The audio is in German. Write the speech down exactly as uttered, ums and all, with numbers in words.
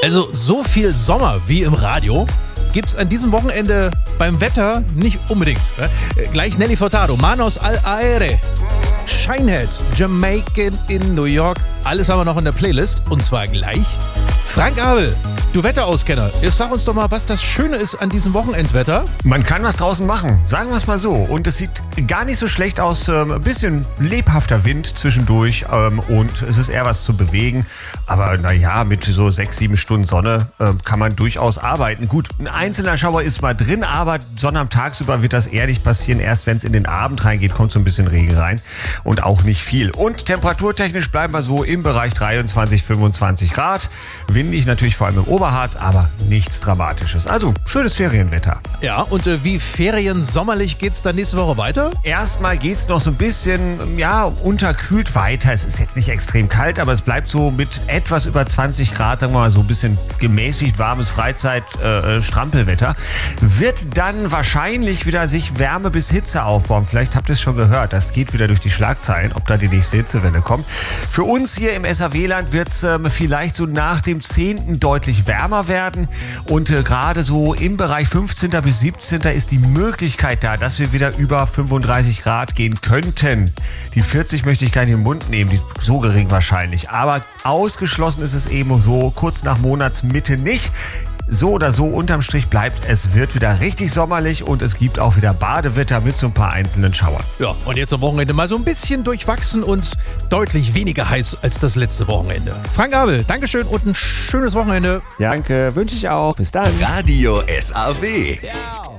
Also so viel Sommer wie im Radio gibt's an diesem Wochenende beim Wetter nicht unbedingt. Ne? Gleich Nelly Furtado, Manos al Aire, Shinehead, Jamaican in New York. Alles haben wir noch in der Playlist und zwar gleich. Frank Abel, du Wetterauskenner, jetzt sag uns doch mal, was das Schöne ist an diesem Wochenendwetter. Man kann was draußen machen, sagen wir es mal so. Und es sieht gar nicht so schlecht aus. Ähm, ein bisschen lebhafter Wind zwischendurch ähm, und es ist eher was zu bewegen. Aber naja, mit so sechs, sieben Stunden Sonne ähm, kann man durchaus arbeiten. Gut, ein einzelner Schauer ist mal drin, aber Sonne am Tagsüber wird das eher nicht passieren. Erst wenn es in den Abend reingeht, kommt so ein bisschen Regen rein und auch nicht viel. Und temperaturtechnisch bleiben wir so im Bereich dreiundzwanzig, fünfundzwanzig Grad. Windig natürlich vor allem im Oberharz, aber nichts Dramatisches. Also schönes Ferienwetter. Ja, und äh, wie feriensommerlich geht's dann nächste Woche weiter? Erstmal geht's noch so ein bisschen, ja, unterkühlt weiter. Es ist jetzt nicht extrem kalt, aber es bleibt so mit etwas über zwanzig Grad, sagen wir mal so ein bisschen gemäßigt warmes Freizeit-Strampelwetter. Äh, Wird dann wahrscheinlich wieder sich Wärme bis Hitze aufbauen. Vielleicht habt ihr es schon gehört, das geht wieder durch die Schlagzeilen, ob da die nächste Hitzewelle kommt. Für uns hier im S A W-Land wird es ähm, vielleicht so nach dem zehnten deutlich wärmer werden und äh, gerade so im Bereich fünfzehnten bis siebzehnten ist die Möglichkeit da, dass wir wieder über fünfunddreißig Grad gehen könnten. Die vierzig möchte ich gar nicht im Mund nehmen, die so gering wahrscheinlich, aber ausgeschlossen ist es eben so kurz nach Monatsmitte nicht. So oder so, unterm Strich bleibt, es wird wieder richtig sommerlich und es gibt auch wieder Badewetter mit so ein paar einzelnen Schauern. Ja, und jetzt am Wochenende mal so ein bisschen durchwachsen und deutlich weniger heiß als das letzte Wochenende. Frank Abel, Dankeschön und ein schönes Wochenende. Danke, wünsche ich auch. Bis dann. Radio S A W. Ja.